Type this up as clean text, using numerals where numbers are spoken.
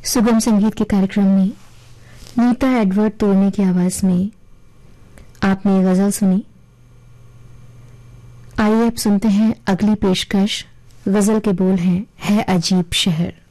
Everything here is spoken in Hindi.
सुगम संगीत के कार्यक्रम में नीता एडवर्ड तोड़ने की आवाज में आपने ये गजल सुनी। आइए अब सुनते हैं अगली पेशकश। गजल के बोल हैं है अजीब शहर।